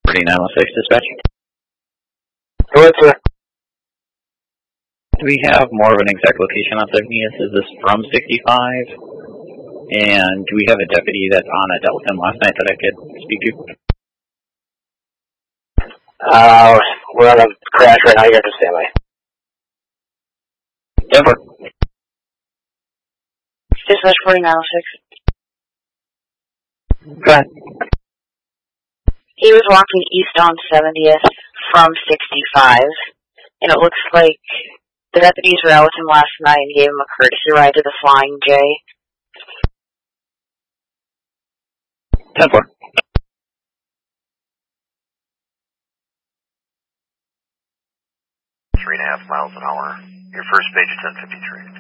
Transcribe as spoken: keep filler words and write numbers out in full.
forty-nine oh six dispatch. Go ahead, sir. Do we have more of an exact location on Cygnus? Is this from sixty-five? And do we have a deputy that's on a dealt with him last night that I could speak to? Uh, we're on a crash right now. You have to stand by. Denver. Dispatch forty-nine oh six. Go ahead. He was walking east on seventieth from sixty-five, and it looks like the deputies were out with him last night and gave him a courtesy ride to the Flying J. ten four. Three and a half miles an hour. Your first page at ten fifty-three.